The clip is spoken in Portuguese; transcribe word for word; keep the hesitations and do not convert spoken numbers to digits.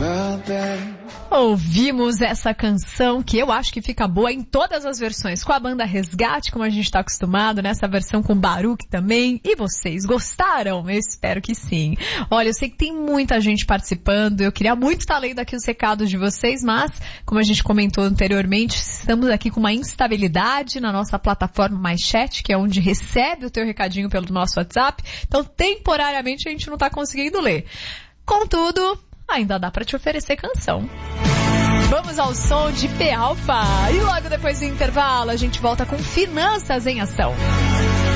Ouvimos essa canção que eu acho que fica boa em todas as versões, com a banda Resgate, como a gente está acostumado, nessa versão com Baruch também. E vocês gostaram? Eu espero que sim. Olha, eu sei que tem muita gente participando, eu queria muito estar lendo aqui os recados de vocês, mas, como a gente comentou anteriormente, estamos aqui com uma instabilidade na nossa plataforma MyChat, que é onde recebe o teu recadinho pelo nosso WhatsApp, então temporariamente a gente não está conseguindo ler. Contudo, ainda dá para te oferecer canção. Vamos ao som de P-Alpha. E logo depois do intervalo, a gente volta com Finanças em Ação.